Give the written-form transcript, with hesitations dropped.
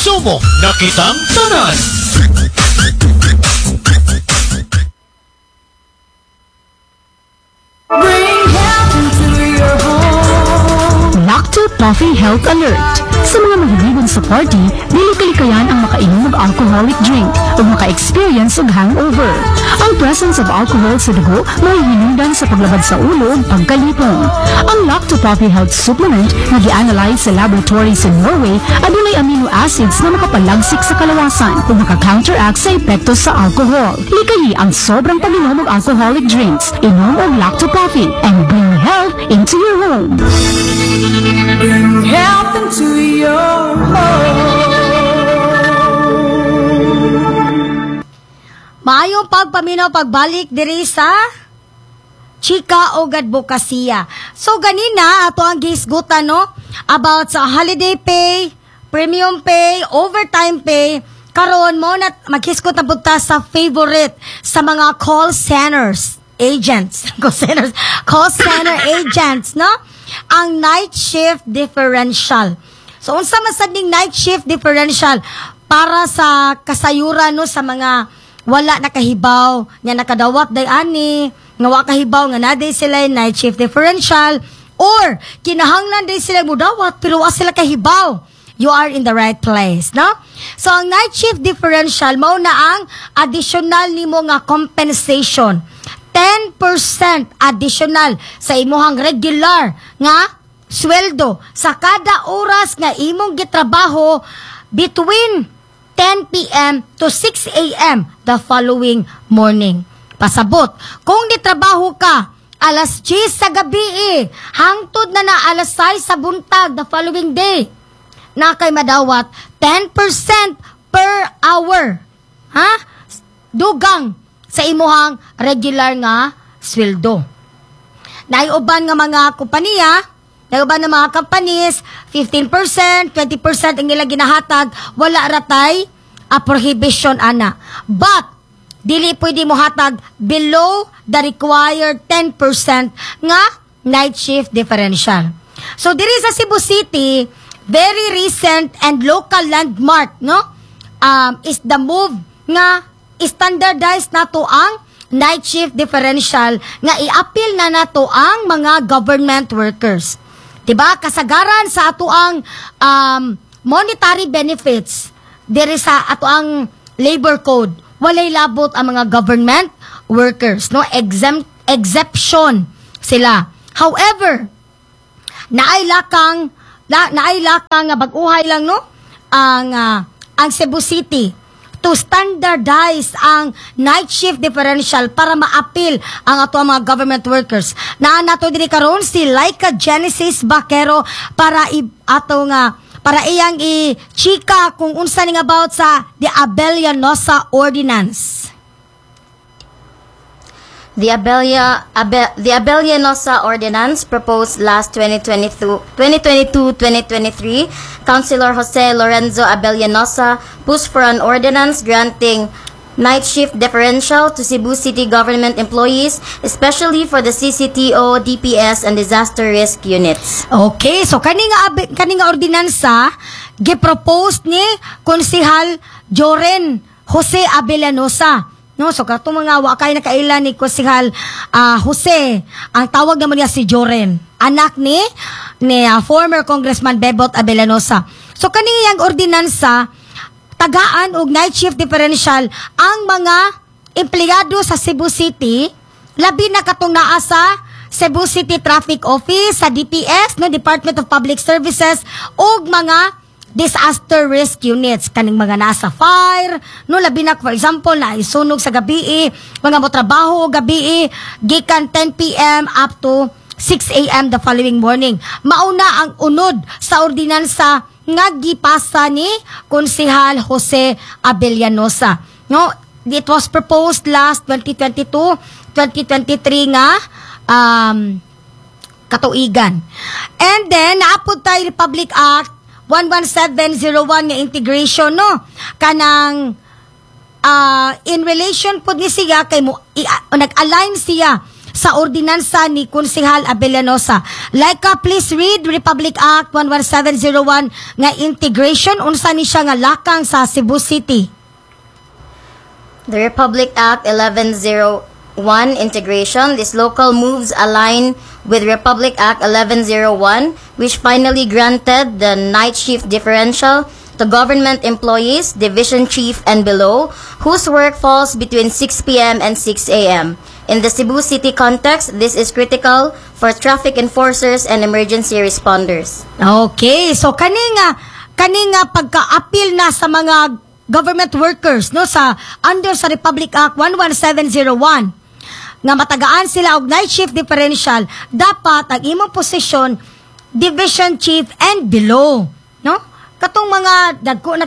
Subok na kitang tanan. Bring health into your home. Lacto Toffee Health Alert. Sa mga mahihilig sa party, dili kalikayan ang makainom ng alcoholic drink o maka-experience og hangover. Ang presence of alcohol sa dugo may hinungdan sa paglabad sa ulo o pagkalipong. Ang Lacto Toffee Health Supplement na gi-analyze sa laboratory sa Norway adunay amino acids na makapalagsik sa kalawasan o maka-counteract sa epekto sa alcohol. Likayi ang sobrang pag-inom ng alcoholic drinks. Inom og Lacto Toffee and bring health into your home. Bring health into your home. Maayong pagpaminaw pagbalik diri sa Chika o Advokasya. So ganina ato ang gisgutan no about sa holiday pay, premium pay, overtime pay. Karon mo na maghisgot na punta sa favorite sa mga call centers agents, call center agents, no? Ang night shift differential. So unsa man sad ning night shift differential para sa kasayuran no sa mga wala nakahibaw nga nakadawat day ani nga wa kahibaw nga naday sila night shift differential or kinahanglan day sila mudawat pero wa sila kahibaw. You are in the right place, no? So ang night shift differential mao na ang additional nimo nga compensation. 10% additional sa imuhang regular nga sweldo sa kada oras nga imong gitrabaho between 10 p.m. to 6 a.m. the following morning. Pasabot, kung nitrabaho ka alas 10 sa gabi hangtod na alas 6 sa buntag the following day, na kay madawat 10% per hour. Ha? Dugang sa imuhang regular nga sweldo. Naiuban nga mga kompanya, naiuban ng mga companies, 15%, 20% ang ilang ginahatag, wala ratay a prohibition ana. But dili pwede mo hatag below the required 10% nga night shift differential. So diri sa Cebu City, very recent and local landmark, no? Is the move nga standardized nato ang night shift differential nga i-appeal na nato ang mga government workers. Diba? Kasagaran sa ato ang monetary benefits diri sa ato ang labor code. Walay labot ang mga government workers, no? Exception sila. However, naay lakang nga bag-uhay lang no ang Cebu City to standardize ang night shift differential para ma-appeal ang ato mga government workers. Nato diri karon si Laika Genesis Bakero para iyang i-chika kung unsa ning about sa the Abellanosa Ordinance. The Abellanosa Ordinance proposed last 2022-2023, Councilor Jose Lorenzo Abellanosa pushed for an ordinance granting night shift differential to Cebu City government employees, especially for the CCTO, DPS, and disaster risk units. Okay, so kani nga ordinansa gi-propose ni Konsehal Joren Jose Abellanosa. No, so katong mga wa kay nakailan ni Konsehal Jose, ang tawag naman niya si Joren, anak ni former Congressman Bebot Abellanosa. So kaniyang ordinansa tagaan og night shift differential ang mga empleyado sa Cebu City, labi na katong naa sa Cebu City Traffic Office, sa DPS, no, Department of Public Services, og mga disaster risk units, kaning mga nasa fire, no, labi na, for example, na isunog sa gabi, mga motrabaho gabi, gikan 10 p.m. up to 6 a.m. the following morning. Mauna ang unod sa ordinansa nga gipasa ni Konsehal Jose Abellanosa. No, it was proposed last 2022-2023 nga katuigan. And then naapod tayo Republic Act 11701 nga integration, no, kanang in relation pud ni siya kay mo nag-align siya sa ordinansa ni Konsehal Abellanosa. Please read Republic Act 11701 nga integration unsa ni siya nga lakang sa Cebu City. The Republic Act 1101 integration. These local moves align with Republic Act 1101, which finally granted the night shift differential to government employees, division chief and below, whose work falls between 6 p.m. and 6 a.m. In the Cebu City context, this is critical for traffic enforcers and emergency responders. Okay, so kaninga pagka-appeal na sa mga government workers no sa under sa Republic Act 11701 nga matagaan sila og night shift differential, dapat ang imong posisyon division chief and below, no? Katong mga dagko na